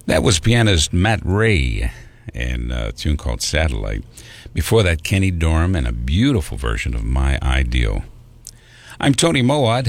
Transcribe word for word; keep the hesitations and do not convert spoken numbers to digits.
That was pianist Matt Ray and a tune called Satellite. Before that, Kenny Dorham and a beautiful version of My Ideal. I'm Tony Moad.